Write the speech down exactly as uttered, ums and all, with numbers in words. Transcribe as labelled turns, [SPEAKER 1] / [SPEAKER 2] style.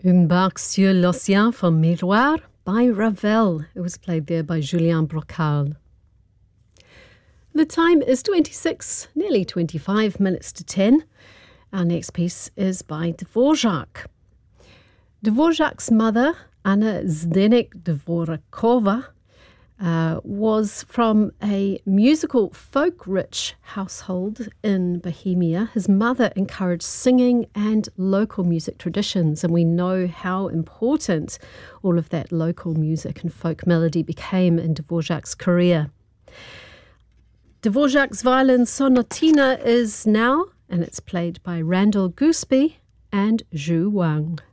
[SPEAKER 1] Une barque sur l'océan from Miroir by Ravel. It was played there by Julien Brocal. The time is twenty-six, nearly twenty-five minutes to ten. Our next piece is by Dvorak. Dvorak's mother, Anna Zdenek Dvorakova, uh, was from a musical folk-rich household in Bohemia. His mother encouraged singing and local music traditions, and we know how important all of that local music and folk melody became in Dvorak's career. Dvorak's violin sonatina is now, and it's played by Randall Gooseby and Zhu Wang.